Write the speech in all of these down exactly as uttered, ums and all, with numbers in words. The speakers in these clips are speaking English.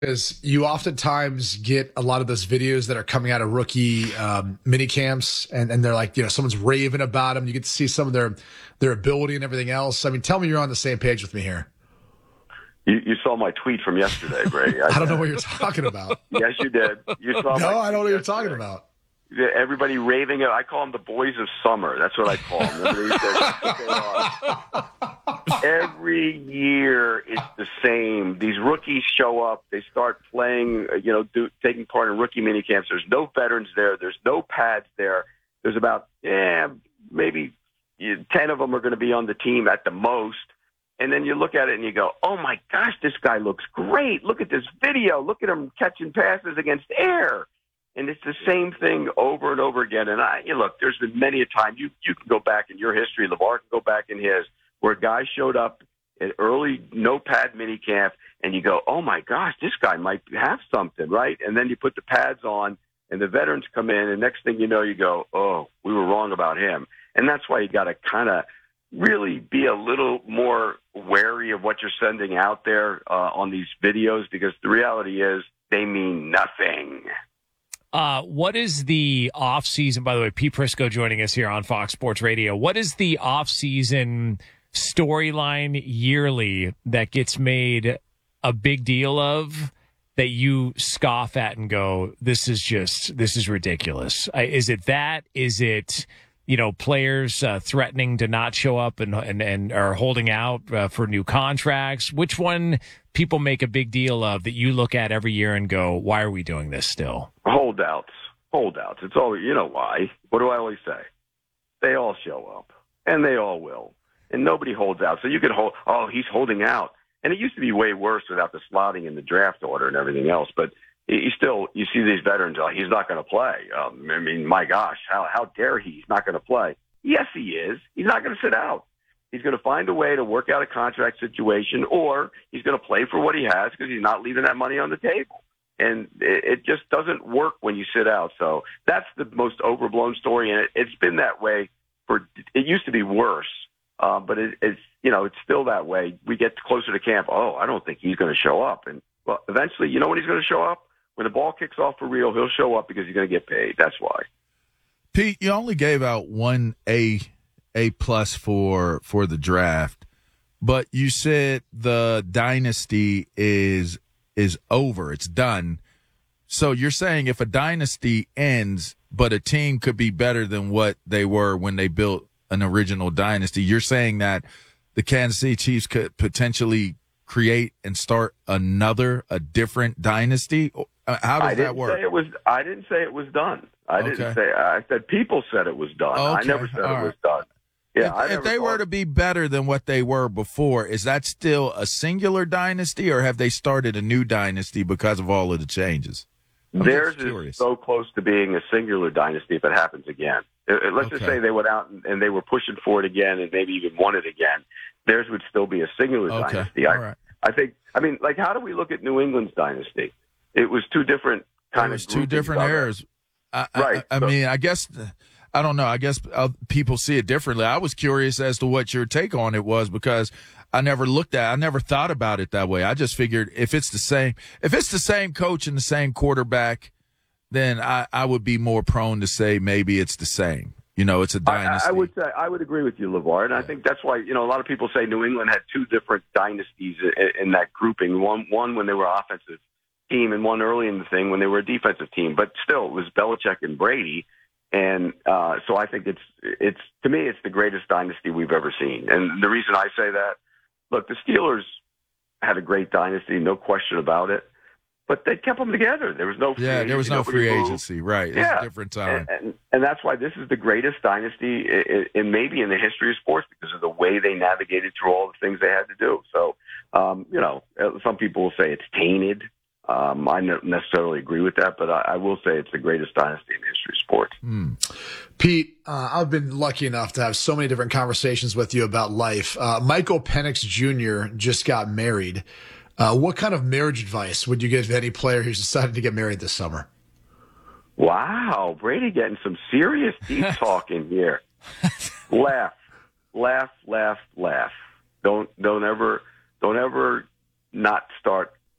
Because you oftentimes get a lot of those videos that are coming out of rookie um, mini camps, and, and they're like, you know, someone's raving about them. You get to see some of their their ability and everything else. I mean, tell me you're on the same page with me here. You, you saw my tweet from yesterday, Brady. I, I don't know what you're talking about. Yes, you did. You saw. No, I don't know what you're yesterday. talking about. Everybody raving. I call them the boys of summer. That's what I call them. Every year it's the same. These rookies show up. They start playing, you know, do, taking part in rookie mini camps. There's no veterans there. There's no pads there. There's about, yeah, maybe ten of them are going to be on the team at the most. And then you look at it and you go, oh, my gosh, this guy looks great. Look at this video. Look at him catching passes against air. And it's the same thing over and over again. And I, you look, there's been many a time you you can go back in your history. LeVar can go back in his, where a guy showed up at early no pad mini camp, and you go, oh my gosh, this guy might have something, right? And then you put the pads on, and the veterans come in, and next thing you know, you go, oh, we were wrong about him. And that's why you got to kind of really be a little more wary of what you're sending out there uh, on these videos, because the reality is they mean nothing. Uh, what is the off season? By the way, Pete Prisco joining us here on Fox Sports Radio. What is the off season storyline yearly that gets made a big deal of that you scoff at and go, "This is just this is ridiculous"? Uh, is it that? Is it you know players uh, threatening to not show up and and and are holding out uh, for new contracts? Which one people make a big deal of that you look at every year and go, "Why are we doing this still?" Holdouts, holdouts. It's always, you know why. What do I always say? They all show up, and they all will, and nobody holds out. So you can hold, oh, he's holding out. And it used to be way worse without the slotting in the draft order and everything else. But you still, you see these veterans, oh, he's not going to play. Um, I mean, my gosh, how, how dare he? He's not going to play. Yes, he is. He's not going to sit out. He's going to find a way to work out a contract situation, or he's going to play for what he has because he's not leaving that money on the table. And it just doesn't work when you sit out. So that's the most overblown story, and it, it's been that way for. It used to be worse, uh, but it, it's you know it's still that way. We get closer to camp. Oh, I don't think he's going to show up, and well, eventually, you know when he's going to show up? When the ball kicks off for real, he'll show up because he's going to get paid. That's why. Pete, you only gave out one A A plus for for the draft, but you said the dynasty is. is over. It's done. So you're saying if a dynasty ends, but a team could be better than what they were when they built an original dynasty, you're saying that the Kansas City Chiefs could potentially create and start another, a different dynasty? How does I didn't that work? Say it was, I didn't say it was done. I Okay. didn't say, I said people said it was done. I Okay. never said All it was right. done. Yeah, I if, if never they thought- were to be better than what they were before, is that still a singular dynasty, or have they started a new dynasty because of all of the changes? I'm Theirs just curious. is so close to being a singular dynasty if it happens again. Uh, uh, Let's just Okay. say they went out and, and they were pushing for it again and maybe even won it again. Theirs would still be a singular Okay. dynasty. I, All right. I think, I mean, like, how do we look at New England's dynasty? It was two different kind It was of two different eras. I, Right. I, I So- mean, I guess, I don't know. I guess uh, people see it differently. I was curious as to what your take on it was because I never looked at, I never thought about it that way. I just figured if it's the same, if it's the same coach and the same quarterback, then I, I would be more prone to say maybe it's the same. You know, it's a I, dynasty. I would say I would agree with you, LeVar, and I think that's why you know a lot of people say New England had two different dynasties in, in that grouping. One one when they were offensive team, and one early in the thing when they were a defensive team. But still, it was Belichick and Brady, and uh, so I think it's it's to me it's the greatest dynasty we've ever seen. And the reason I say that, look, the Steelers had a great dynasty, no question about it. But they kept them together. There was no free yeah, there was agency, no nobody free moved. agency, right? It's Yeah. a different time. And, and, and that's why this is the greatest dynasty, in, in maybe in the history of sports, because of the way they navigated through all the things they had to do. So, um, you know, some people will say it's tainted. Um, I don't necessarily agree with that, but I, I will say it's the greatest dynasty in the history of sports. Hmm. Pete, uh, I've been lucky enough to have so many different conversations with you about life. Uh, Michael Penix Junior just got married. Uh, what kind of marriage advice would you give to any player who's decided to get married this summer? Wow, Brady getting some serious deep talk in here. Laugh, laugh, laugh, laugh. Don't don't ever don't ever not start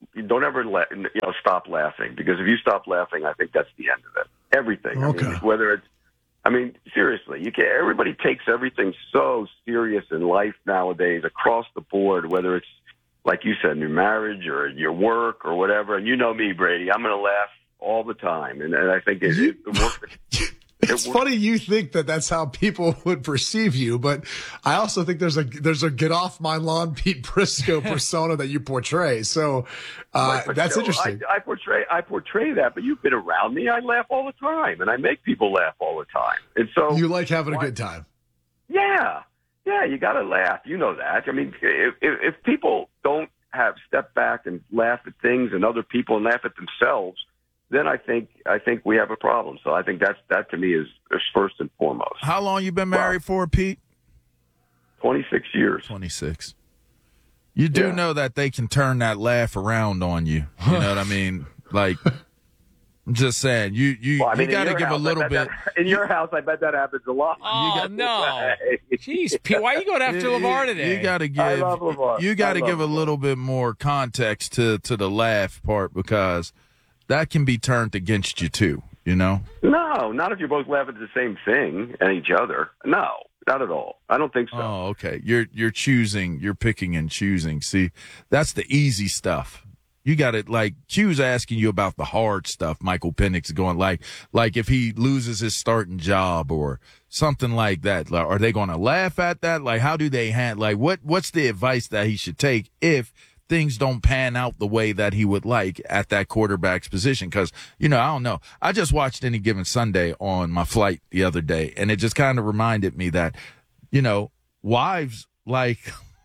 don't ever let you know stop laughing, because if you stop laughing, I think that's the end of it. Everything. Okay. I mean, whether it's, I mean, seriously, you can. Everybody takes everything so serious in life nowadays, across the board. Whether it's like you said, in your marriage or your work or whatever. And you know me, Brady. I'm going to laugh all the time, and, and I think it, it, it works. It's it funny you think that that's how people would perceive you, but I also think there's a there's a get off my lawn Pete Prisco persona that you portray. So uh, But that's Joe, interesting. I, I portray I portray that, but you've been around me. I laugh all the time, and I make people laugh all the time. And so You like having a why- good time. Yeah, yeah, you got to laugh. You know that. I mean, if, if, if people don't have step back and laugh at things and other people and laugh at themselves, then I think I think we have a problem. So I think that's that to me is, is first and foremost. How long you been married for, Pete? twenty-six years. twenty-six. You do Yeah. know that they can turn that laugh around on you. You know what I mean? Like, I'm just saying, you you, Well, I mean, you got to in your give a house, I little bet bit. that- in your house, I bet that happens a lot. Oh, You got- no. Jeez, Pete, why are you going after You- LeVar you- today? You got to give. I love LeVar. You got to I love give a LeVar. little bit more context to to the laugh part, because that can be turned against you too. You know. No, not if you're both laughing at the same thing and each other. No, not at all. I don't think so. Oh, okay. You're you're choosing. You're picking and choosing. See, that's the easy stuff. You got it. Like Q's asking you about the hard stuff. Michael Penix going like, like if he loses his starting job or something like that. Like, are they going to laugh at that? Like, how do they hand? Like, what what's the advice that he should take if things don't pan out the way that he would like at that quarterback's position? Because, you know, I don't know. I just watched Any Given Sunday on my flight the other day, and it just kind of reminded me that, you know, wives like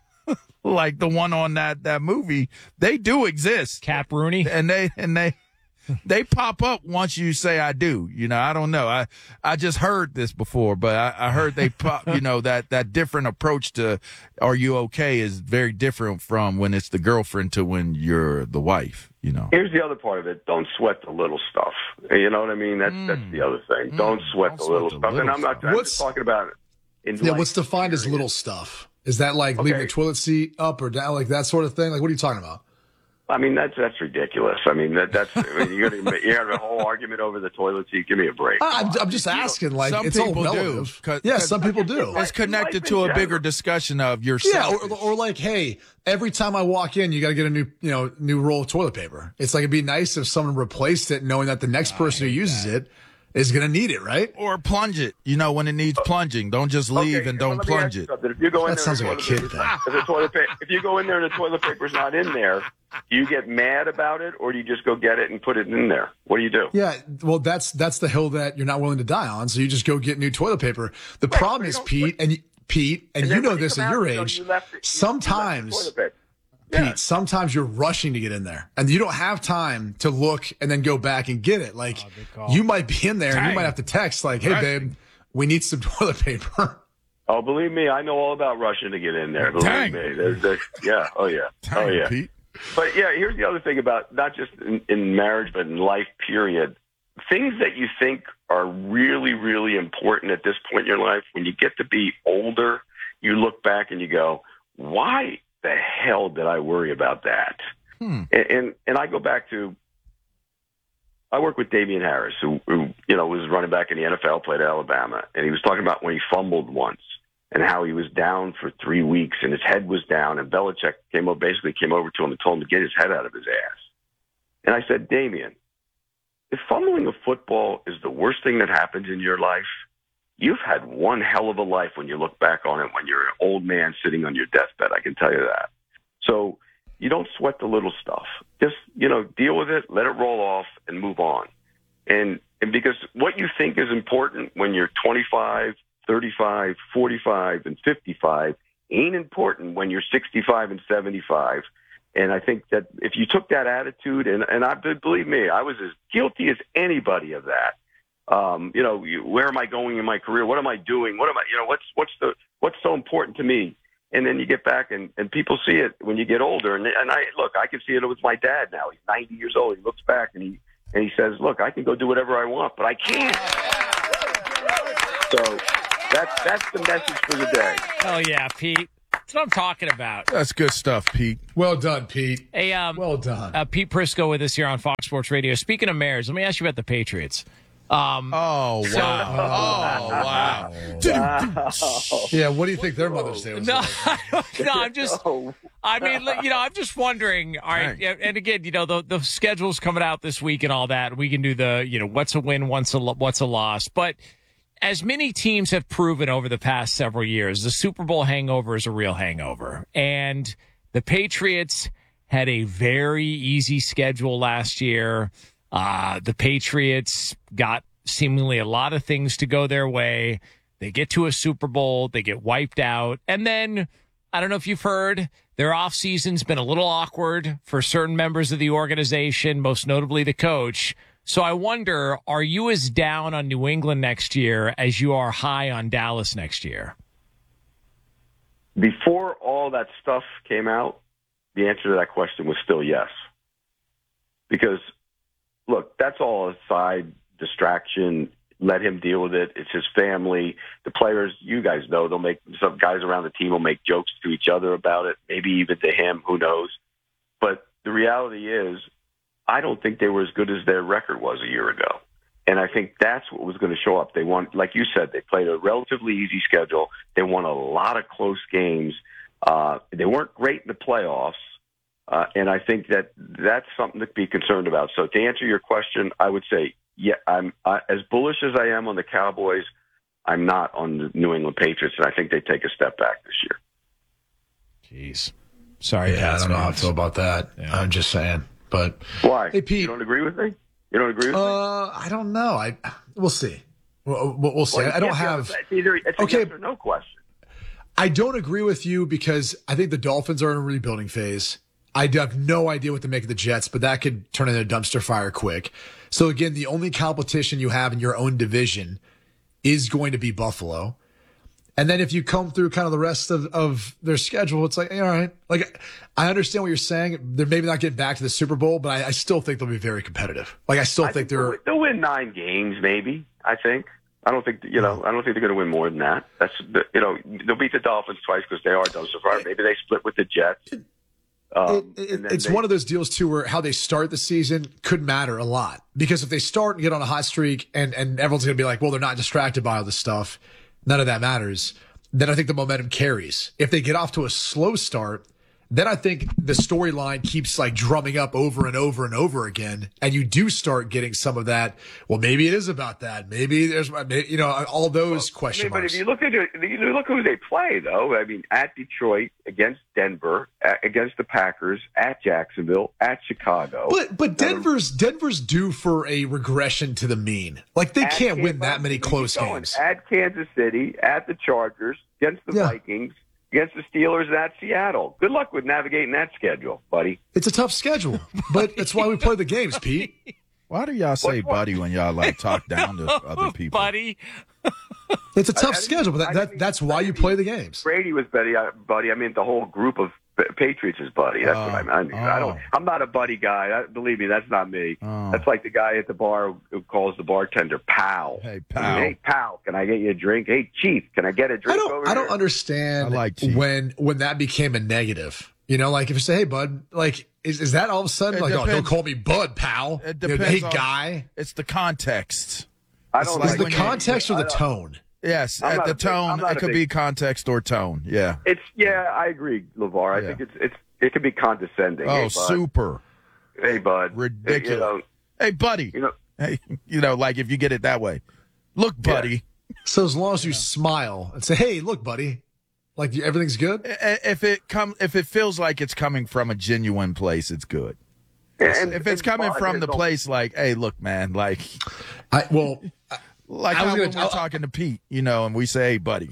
like the one on that that movie, they do exist, Cap Rooney? and they and they they pop up once you say I do. You know, I don't know. I I just heard this before, but I, I heard they pop. You know, that that different approach to "Are you okay?" is very different from when it's the girlfriend to when you're the wife. You know. Here's the other part of it. Don't sweat the little stuff. You know what I mean? That's that's the other thing. Don't sweat Don't the sweat little the stuff. little and I'm not. stuff. I'm What's- just talking about in Yeah, life, what's defined as period. little stuff? Is that like leaving Okay. the toilet seat up or down, like that sort of thing? Like, what are you talking about? I mean, that's that's ridiculous. I mean, that that's. I mean, you're gonna you have a whole argument over the toilet seat. Give me a break. Ah, I'm, I'm just asking. Like, Some it's all people do. relative. 'Cause- Yeah, 'cause some people do. It's connected Life to in a bigger general. discussion of Yeah, yourself. or, or like, hey, every time I walk in, you got to get a new, you know, new roll of toilet paper. It's like it'd be nice if someone replaced it, knowing that the next person who uses it is going to need it, right? Or plunge it, you know, when it needs plunging. Don't just leave Okay, and well, don't let me plunge ask you it. something. If you go in That there sounds and like the a toilet kid paper- thing. if the toilet pa- if you go in there and the toilet paper's not in there, do you get mad about it, or do you just go get it and put it in there? What do you do? Yeah, well, that's that's the hill that you're not willing to die on. So you just go get new toilet paper. The problem but is, you don't- Pete, and you, Pete, and, And you then know when this come at out, your you know, age. you left it- you- you left the sometimes, toilet paper. Pete, Yeah. sometimes you're rushing to get in there, and you don't have time to look and then go back and get it. Like call. you might be in there, and you Dang. might have to text, like, "Hey, Right. babe, we need some toilet paper." Oh, believe me, I know all about rushing to get in there. Believe Dang. me, there's, there's, yeah, oh yeah, oh Dang, yeah. Pete. But yeah, here's the other thing about not just in, in marriage, but in life, period. Things that you think are really, really important at this point in your life, when you get to be older, you look back and you go, why the hell did I worry about that? Hmm. And, and and I go back to, I work with Damian Harris, who, who you know was running back in the N F L, played at Alabama, and he was talking about when he fumbled once and how he was down for three weeks and his head was down, and Belichick came over, basically came over to him and told him to get his head out of his ass. And I said, Damian, if fumbling a football is the worst thing that happens in your life, you've had one hell of a life when you look back on it when you're an old man sitting on your deathbed. I can tell you that. So you don't sweat the little stuff. Just, you know, deal with it, let it roll off, and move on. And and because what you think is important when you're twenty-five, thirty-five, forty-five, and fifty-five ain't important when you're sixty-five and seventy-five. And I think that if you took that attitude, and, and I believe me, I was as guilty as anybody of that. Um, you know, you, where am I going in my career? What am I doing? What am I, you know, what's, what's the, what's so important to me? And then you get back and, and people see it when you get older. And, and I, look, I can see it with my dad now. He's ninety years old. He looks back and he, and he says, look, I can go do whatever I want, but I can't. So that's, that's the message for the day. Hell yeah, Pete. That's what I'm talking about. That's good stuff, Pete. Well done, Pete. Hey, um, well done. Uh, Pete Prisco with us here on Fox Sports Radio. Speaking of mayors, let me ask you about the Patriots. Um, oh, so- wow. oh, wow. Yeah, what do you think their Mother's Day was No, like? I don't- no, I'm just. I mean, like, you know, I'm just wondering. All right, Right. yeah, and again, you know, the the schedule's coming out this week and all that. We can do the, you know, what's a win, what's a lo- what's a loss. But as many teams have proven over the past several years, the Super Bowl hangover is a real hangover, and the Patriots had a very easy schedule last year. Uh, the Patriots got seemingly a lot of things to go their way. They get to a Super Bowl, they get wiped out, and then I don't know if you've heard, their offseason's been a little awkward for certain members of the organization, most notably the coach. So I wonder, are you as down on New England next year as you are high on Dallas next year? Before all that stuff came out, the answer to that question was still yes. Because, look, that's all a side distraction. Let him deal with it. It's his family. The players, you guys know, they'll make some guys around the team will make jokes to each other about it, maybe even to him. Who knows? But the reality is, I don't think they were as good as their record was a year ago. And I think that's what was going to show up. They won, like you said, they played a relatively easy schedule. They won a lot of close games. Uh, they weren't great in the playoffs. Uh, and I think that that's something to be concerned about. So to answer your question, I would say, yeah, I'm I, as bullish as I am on the Cowboys. I'm not on the New England Patriots, and I think they take a step back this year. Jeez. Sorry, Yeah, I Pats don't know how I fans. feel about that. Yeah. I'm just saying. But Why? Hey, Pete. You don't agree with me? You don't agree with me? uh, I don't know. I we'll see. We'll, we'll we'll see. Well, you I don't can't be have. honest. It's either it's a Okay. yes or no question. I don't agree with you because I think the Dolphins are in a rebuilding phase. I have no idea what to make of the Jets, but that could turn into a dumpster fire quick. So again, the only competition you have in your own division is going to be Buffalo. And then if you come through kind of the rest of, of their schedule, it's like, all right. Like, I understand what you're saying. They're maybe not getting back to the Super Bowl, but I, I still think they'll be very competitive. Like, I still I think they'll, they're. win- they'll win nine games, maybe. I think. I don't think you know. I don't think they're going to win more than that. That's the- you know they'll beat the Dolphins twice because they are dumpster fire. Maybe they split with the Jets. Um, It- it- and then it's they- one of those deals too where how they start the season could matter a lot, because if they start and get on a hot streak and, and everyone's going to be like, well, they're not distracted by all this stuff, none of that matters. Then I think the momentum carries. If they get off to a slow start, then I think the storyline keeps like drumming up over and over and over again. And you do start getting some of that. Well, maybe it is about that. Maybe there's, you know, all those I question mean, but marks. if you look at it, you look who they play, though. I mean, at Detroit, against Denver, at, against the Packers, at Jacksonville, at Chicago. But but Denver's Denver's due for a regression to the mean. Like they At can't win Kansas- that many keep close going. games. At Kansas City, at the Chargers, against the Yeah. Vikings, against the Steelers, and at Seattle. Good luck with navigating that schedule, buddy. It's a tough schedule, but that's why we play the games, Pete. Why do y'all say What- what- buddy when y'all like talk down to other people? Buddy. It's a tough I didn't- schedule, but I that, didn't that that's mean- why I you didn't play mean- the games. Brady was buddy, uh, buddy. I mean, the whole group of Pa- Patriots is buddy. That's what I mean. I, mean I don't. Oh. I'm not a buddy guy. I, believe me, that's not me. Oh. That's like the guy at the bar who calls the bartender pal. Hey, I mean, pal. hey, pal. Can I get you a drink? Hey, Chief. Can I get a I drink over don't I don't here? understand I like Chief. when when that became a negative. You know, like if you say, "Hey, bud," like is is that all of a sudden It like, oh, don't depends. call me bud, pal? It You know, depends hey, on- guy. It's the context. I it's don't like Is like the when you- context or I the don't- tone? Yes, I'm at not the a big- I'm tone, not it a could big- be context or tone. Yeah. It's yeah. I agree, LeVar. I Yeah. think it's it's it can be condescending. Oh, hey, bud. super. Hey, bud. Ridiculous. You know, Hey, buddy. you know. Hey, you know, like if you get it that way. Look, buddy. So as long as you smile and say, "Hey, look, buddy," like you- everything's good. I- If it come, if it feels like it's coming from a genuine place, it's good. And, If it's and coming Bud from is the al- place like, hey, look, man, like, I well, like I was how gonna- when we're I'll- talking to Pete, you know, and we say, hey, buddy.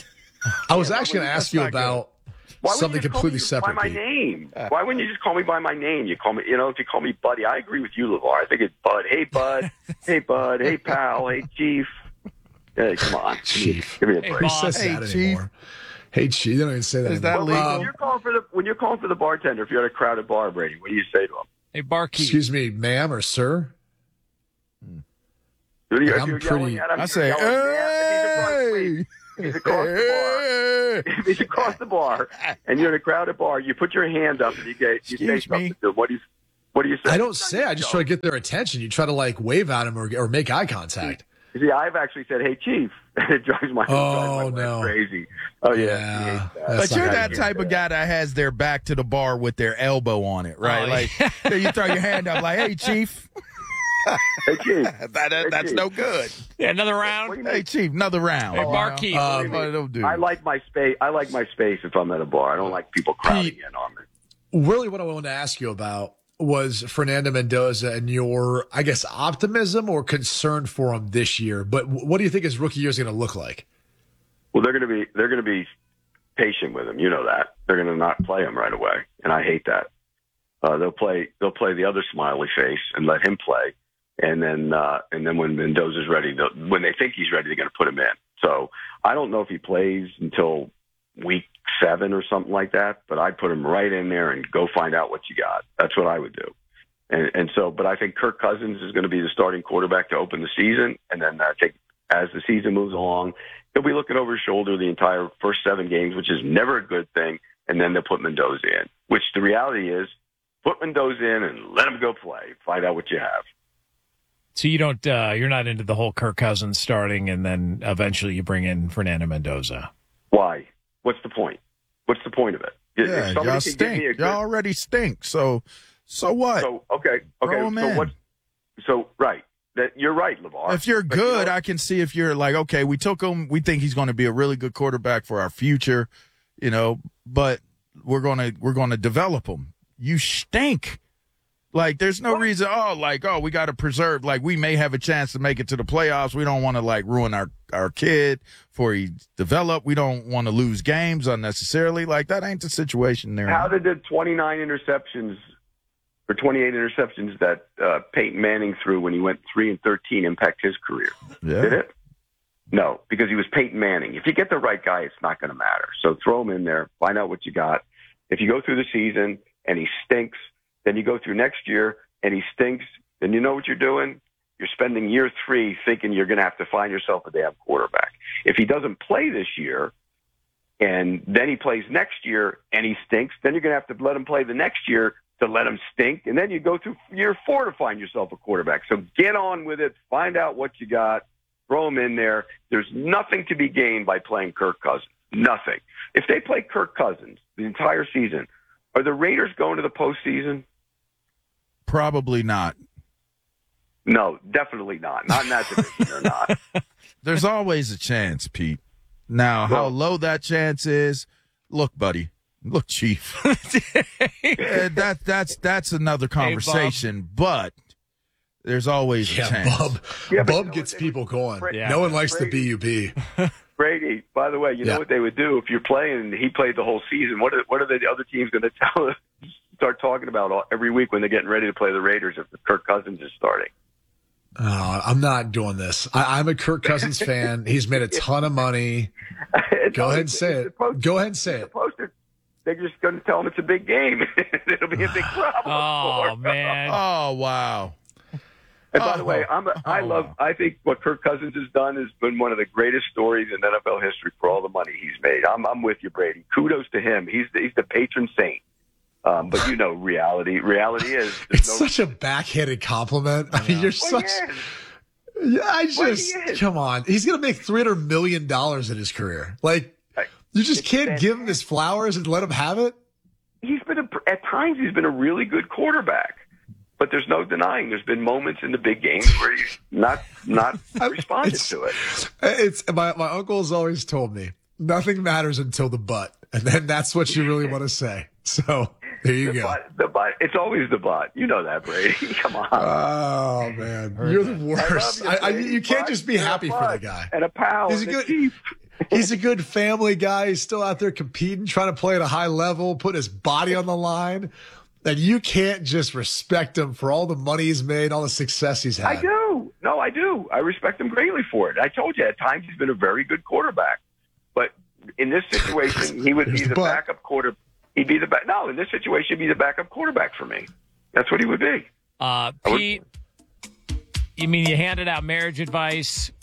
I was Yeah, actually going to that's ask you not good. about Why wouldn't something you just call completely me separate. by my Pete. name? Why wouldn't you just call me by my name? You call me, you know, if you call me Buddy, I agree with you, LeVar. I think it's Bud. Hey, Bud. Hey, Bud. Hey, pal. Hey, Chief. Hey, come on, Chief. Give me a Hey, break. Who boss. says Hey, that Chief. anymore? Hey, Chief. They don't even say that Is that anymore. Well, legal? when you're calling for the when you're calling for the bartender, if you're at a crowded bar, Brady, what do you say to him? Hey, Barkeep. Excuse me, ma'am or sir? What do you- Like, if I'm you're pretty- yelling at him, I you're say, yelling, "Man," if he's across the hey. street. if he's across the bar, if he's across the bar, and you're in a crowded bar, you put your hand up and you get you say something to him. What do you what do you say? I don't say. I just try to get their attention. You try to like wave at him or or make eye contact. See, I've actually said, "Hey, Chief," and it drives my, oh, drives my no. wife crazy. Oh yeah, Yeah, that. But you're that I type of guy that has their back to the bar with their elbow on it, right? Oh, like yeah. you throw your hand up, like, "Hey, Chief." Hey, Chief. that, that, Hey, that's Chief. no good. Yeah, another What do round. you Hey, mean? Chief, another round. Hey, you know? barkeep. Um, What do do? I like my space. I like my space if I'm at a bar. I don't like people crowding Pete. in on me. Really, what I wanted to ask you about was Fernando Mendoza and your, I guess, optimism or concern for him this year. But what do you think his rookie year is going to look like? Well, they're going to be they're going to be patient with him. You know that they're going to not play him right away, and I hate that. Uh, they'll play they'll play the other smiley face and let him play, and then uh, and then when Mendoza's ready, when they think he's ready, they're going to put him in. So I don't know if he plays until week seven or something like that, but I'd put him right in there and go find out what you got. That's what I would do. And, and so, but I think Kirk Cousins is going to be the starting quarterback to open the season, and then I think as the season moves along, he'll be looking over his shoulder the entire first seven games, which is never a good thing. And then they'll put Mendoza in, which the reality is put Mendoza in and let him go play. Find out what you have. So you don't, uh, you're not into the whole Kirk Cousins starting and then eventually you bring in Fernando Mendoza. Why? What's the point? What's the point of it? If Yeah, somebody y'all can give me a stink. good- Y'all already stink. So, so what? So okay, Throw okay. him So in. what? So right, that you're right, LeVar. If you're But you good, know- I can see if you're like, okay, we took him. We think he's going to be a really good quarterback for our future, you know. But we're gonna we're gonna develop him. You stink. Like, there's no What? reason. Oh, like, oh, we got to preserve. Like, we may have a chance to make it to the playoffs. We don't want to like ruin our our kid before he develop. We don't want to lose games unnecessarily. Like, that ain't the situation there. How did the twenty-nine interceptions or twenty-eight interceptions that uh, Peyton Manning threw when he went three and thirteen impact his career? yeah. Did it? No, because he was Peyton Manning. If you get the right guy, it's not going to matter. So throw him in there, find out what you got. If you go through the season and he stinks, then you go through next year and he stinks, then you know what you're doing? You're spending year three thinking you're going to have to find yourself a damn quarterback. If he doesn't play this year and then he plays next year and he stinks, then you're going to have to let him play the next year to let him stink. And then you go through year four to find yourself a quarterback. So get on with it. Find out what you got. Throw him in there. There's nothing to be gained by playing Kirk Cousins. Nothing. If they play Kirk Cousins the entire season, are the Raiders going to the postseason? Probably not. No, definitely not. Not in that division. They're not. There's always a chance, Pete. Now, how Well- low that chance is, look, buddy. Look, Chief. Uh, that that's that's another conversation, but the's always a Yeah, chance. Bub. Yeah, but you Bub know gets what they people going. Yeah. No one likes the Brady. B U B. Brady, by the way, you know Yeah. what they would do if you're playing and he played the whole season? What are, what are the other teams going to tell start talking about all, every week when they're getting ready to play the Raiders if Kirk Cousins is starting? Oh, I'm not doing this. I, I'm a Kirk Cousins fan. He's made a ton of money. It's Go ahead always- and say it's it. supposed- Go ahead and say it's it. supposed to- They're just going to tell him it's a big game. It'll be a big problem. Oh, for him. man. Oh wow! And by the way, I'm a, I Oh. love. I think what Kirk Cousins has done has been one of the greatest stories in N F L history for all the money he's made. I'm, I'm with you, Brady. Kudos to him. He's the, he's the patron saint. Um, but you know, reality. Reality is there's It's no. such a backhanded compliment. I mean, you're Well, such. he is. Yeah, I Well, he just is. come on. He's gonna make three hundred million dollars in his career. Like, Right. you just It's can't fantastic. give him his flowers and let him have it. He's been a, at times he's been a really good quarterback, but there's no denying there's been moments in the big games where he's not not responded It's- to it. It's my my uncle's always told me nothing matters until the butt, and then that's what you really want to say. So there you The go. butt, the butt. It's always the butt. You know that, Brady. Come on. Oh man, you're the worst. I love I, I, Brady, you can't but just be you're a happy for the butt guy. and a pal. He's a and good- chief. He's a good family guy. He's still out there competing, trying to play at a high level, putting his body on the line. And you can't just respect him for all the money he's made, all the success he's had. I do. No, I do. I respect him greatly for it. I told you at times he's been a very good quarterback, but in this situation, he would be There's the the but. backup quarter. He'd be the back. No, in this situation, he'd be the backup quarterback for me. That's what he would be. Uh, would- Pete, you mean you handed out marriage advice?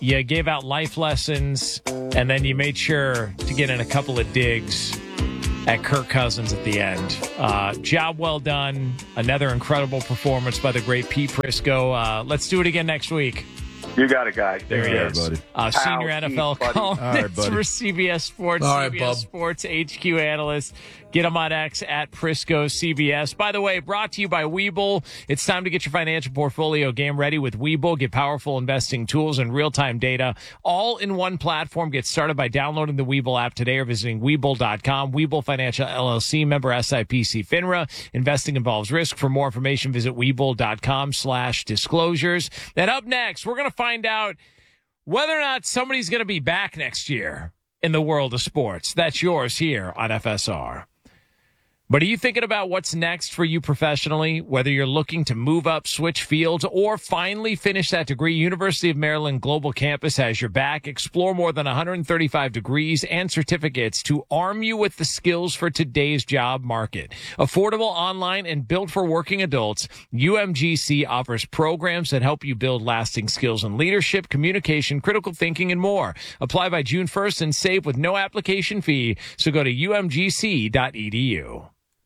you gave out life lessons, and then you made sure to get in a couple of digs at Kirk Cousins at the end. Uh, job well done. Another incredible performance by the great Pete Prisco. Uh, let's do it again next week. You got it, guys. There he is. Buddy. Uh, senior Ow, N F L Pete, columnist All right, buddy. for C B S Sports, All right, C B S bub. Sports H Q analyst. Get him on X at Prisco C B S. By the way, brought to you by Webull. It's time to get your financial portfolio game ready with Webull. Get powerful investing tools and real-time data all in one platform. Get started by downloading the Webull app today or visiting Webull dot com. Webull Financial L L C, member S I P C FINRA. Investing involves risk. For more information, visit Webull dot com slash disclosures. Then up next, we're going to find out whether or not somebody's going to be back next year in the world of sports. That's yours here on F S R. But are you thinking about what's next for you professionally? Whether you're looking to move up, switch fields, or finally finish that degree, University of Maryland Global Campus has your back. Explore more than one hundred thirty-five degrees and certificates to arm you with the skills for today's job market. Affordable, online, and built for working adults, U M G C offers programs that help you build lasting skills in leadership, communication, critical thinking, and more. Apply by June first and save with no application fee. So go to U M G C dot E D U.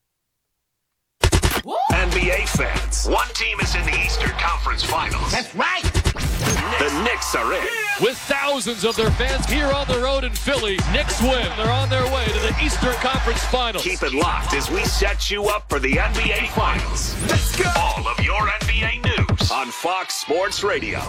N B A fans, one team is in the Eastern Conference Finals. That's right. The Knicks are in. With thousands of their fans here on the road in Philly, Knicks win. They're on their way to the Eastern Conference Finals. Keep it locked as we set you up for the N B A Finals. Let's go. All of your N B A news on Fox Sports Radio.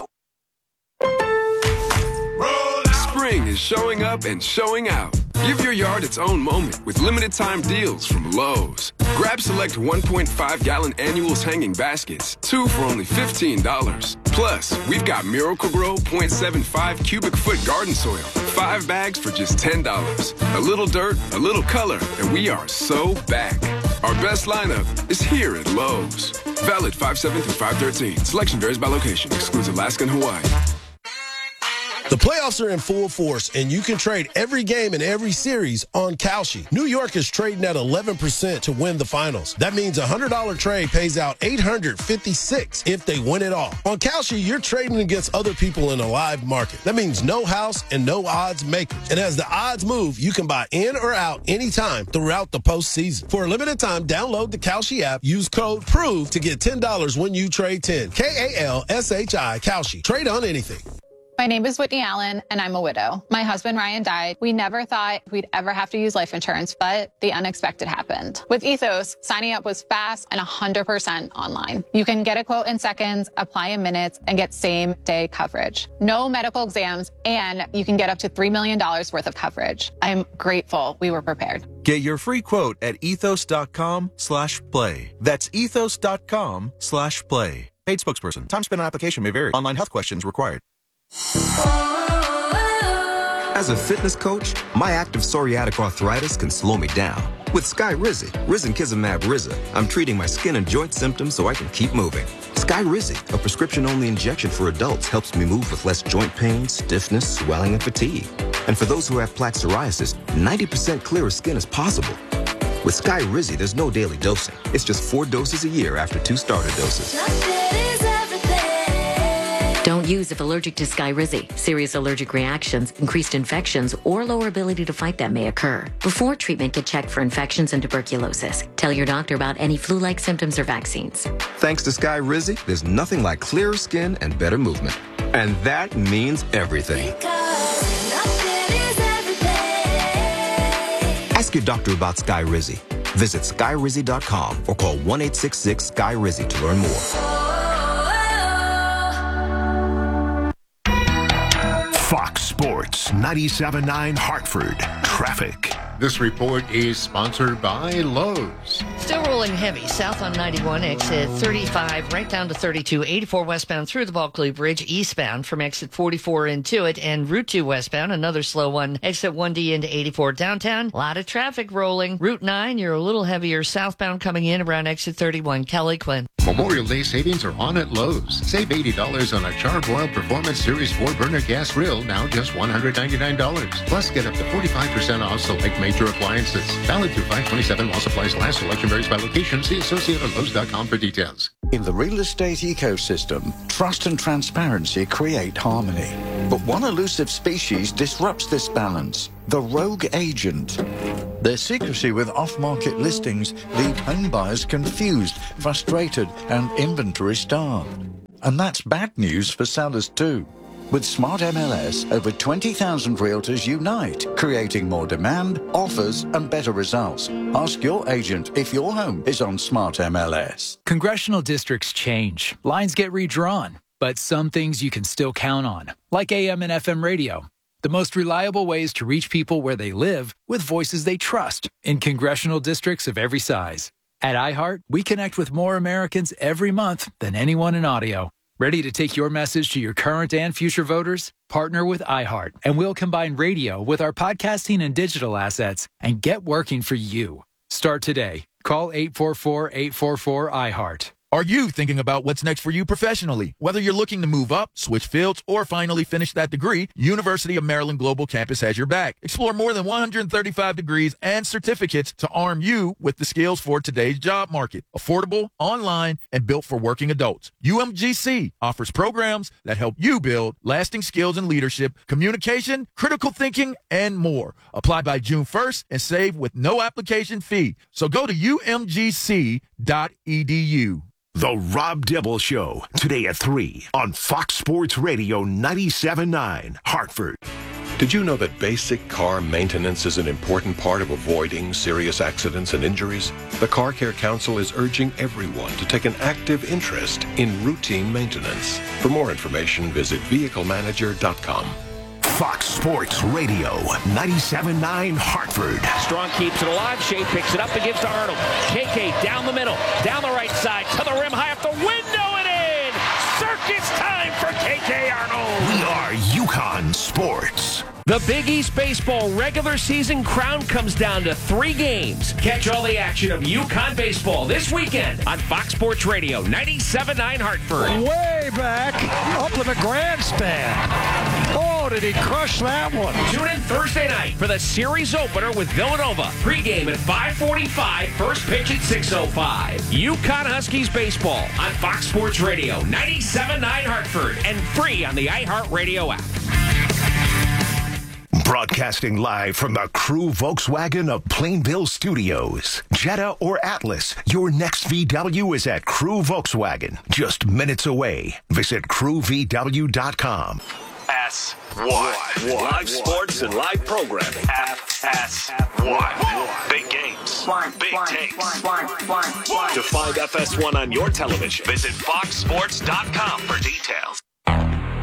Spring is showing up and showing out. Give your yard its own moment with limited time deals from Lowe's. Grab select one point five gallon annuals hanging baskets, two for only fifteen dollars. Plus, we've got Miracle-Gro point seven five cubic foot garden soil, five bags for just ten dollars. A little dirt, a little color, and we are so back. Our best lineup is here at Lowe's. Valid five seven through five thirteen. Selection varies by location. Excludes Alaska and Hawaii. The playoffs are in full force, and you can trade every game in every series on Kalshi. New York is trading at eleven percent to win the finals. That means a one hundred dollars trade pays out eight hundred fifty-six dollars if they win it all. On Kalshi, you're trading against other people in a live market. That means no house and no odds makers. And as the odds move, you can buy in or out anytime throughout the postseason. For a limited time, download the Kalshi app, use code PROVE to get ten dollars when you trade ten. K A L S H I, Kalshi. Trade on anything. My name is Whitney Allen, and I'm a widow. My husband, Ryan, died. We never thought we'd ever have to use life insurance, but the unexpected happened. With Ethos, signing up was fast and one hundred percent online. You can get a quote in seconds, apply in minutes, and get same-day coverage. No medical exams, and you can get up to three million dollars worth of coverage. I'm grateful we were prepared. Get your free quote at ethos.com slash play. That's ethos.com slash play. Paid spokesperson. Time spent on application may vary. Online health questions required. As a fitness coach, my active psoriatic arthritis can slow me down. With Skyrizi, Risankizumab Riza, I'm treating my skin and joint symptoms so I can keep moving. Skyrizi, a prescription-only injection for adults, helps me move with less joint pain, stiffness, swelling, and fatigue. And for those who have plaque psoriasis, ninety percent clearer skin is possible. With Skyrizi, there's no daily dosing. It's just four doses a year after two starter doses. Don't use if allergic to Skyrizi. Serious allergic reactions, increased infections, or lower ability to fight them may occur. Before treatment, get checked for infections and tuberculosis. Tell your doctor about any flu-like symptoms or vaccines. Thanks to Skyrizi, there's nothing like clearer skin and better movement. And that means everything. Ask your doctor about Skyrizi. Visit Skyrizi dot com or call one eight six six Sky Rizzi to learn more. Fox Sports ninety-seven point nine Hartford Traffic. This report is sponsored by Lowe's. Still rolling heavy south on ninety-one, exit thirty-five, right down to thirty-two, eighty-four westbound through the Bulkley Bridge, eastbound from exit forty-four into it, and Route two westbound, another slow one, exit one D into eighty-four downtown. A lot of traffic rolling. Route nine, you're a little heavier southbound coming in around exit thirty-one, Kelly Quinn. Memorial Day savings are on at Lowe's. Save eighty dollars on a Char-Broil Performance Series four burner gas grill, now just one hundred ninety-nine dollars. Plus, get up to forty-five percent off select major appliances. Valid through five twenty-seven while supplies last. Selection varies by location. See associate at Lowe's dot com for details. In the real estate ecosystem, trust and transparency create harmony. But one elusive species disrupts this balance, the rogue agent. Their secrecy with off-market listings leave home buyers confused, frustrated, and inventory-starved. And that's bad news for sellers too. With Smart M L S, over twenty thousand realtors unite, creating more demand, offers, and better results. Ask your agent if your home is on Smart M L S. Congressional districts change. Lines get redrawn. But some things you can still count on, like A M and F M radio. The most reliable ways to reach people where they live with voices they trust in congressional districts of every size. At iHeart, we connect with more Americans every month than anyone in audio. Ready to take your message to your current and future voters? Partner with iHeart, and we'll combine radio with our podcasting and digital assets and get working for you. Start today. Call eight four four, eight four four, iHeart. Are you thinking about what's next for you professionally? Whether you're looking to move up, switch fields, or finally finish that degree, University of Maryland Global Campus has your back. Explore more than one hundred thirty-five degrees and certificates to arm you with the skills for today's job market. Affordable, online, and built for working adults. U M G C offers programs that help you build lasting skills in leadership, communication, critical thinking, and more. Apply by June first and save with no application fee. So go to U M G C dot E D U. The Rob Dibble Show, today at three on Fox Sports Radio ninety-seven point nine, Hartford. Did you know that basic car maintenance is an important part of avoiding serious accidents and injuries? The Car Care Council is urging everyone to take an active interest in routine maintenance. For more information, visit vehicle manager dot com. Fox Sports Radio ninety-seven point nine, Hartford. Strong keeps it alive. Shea picks it up and gives to Arnold. K K down the middle, down the right side, to the rim, high up the window and in. Circus time for K K Arnold. We are UConn Sports. The Big East Baseball regular season crown comes down to three games. Catch all the action of UConn baseball this weekend on Fox Sports Radio ninety-seven point nine, Hartford. Way back up in the grandstand. Oh, did he crush that one? Tune in Thursday night for the series opener with Villanova. Pre-game at five forty-five, first pitch at six oh five. UConn Huskies baseball on Fox Sports Radio ninety-seven point nine, Hartford, and free on the iHeartRadio app. Broadcasting live from the Crew Volkswagen of Plainville Studios. Jetta or Atlas, your next V W is at Crew Volkswagen. Just minutes away. Visit crew v w dot com. S one. Live sports and live programming. F S one. Big games. Big takes. To find F S one on your television, visit fox sports dot com for details.